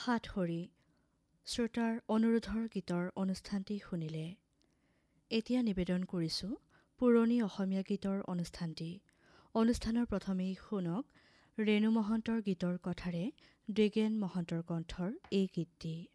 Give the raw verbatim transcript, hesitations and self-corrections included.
সাতসৰী শ্ৰোতাৰ অনুৰোধৰ গীতৰ অনুষ্ঠানটি শুনিলে। এতিয়া নিবেদন কৰিছোঁ পুৰণি অসমীয়া গীতৰ অনুষ্ঠানটি। অনুষ্ঠানৰ প্ৰথমেই শুনক ৰেণু মহন্তৰ গীতৰ কথাৰে দ্বিগেন মহন্তৰ কণ্ঠৰ এই গীতটি।